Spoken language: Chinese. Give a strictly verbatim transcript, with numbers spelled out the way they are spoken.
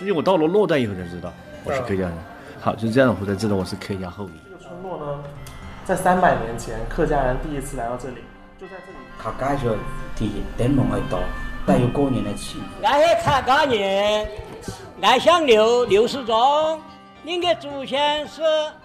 实际我到了洛段以后才知道我是客家人。好，就这样我才知道我是客家后裔。 这个村落呢，在三百年前客家人第一次来到这里，就在这里。 客家就第一灯笼的多，带有过年的气氛。 俺是客家人，俺姓刘，刘世忠，您的祖先是。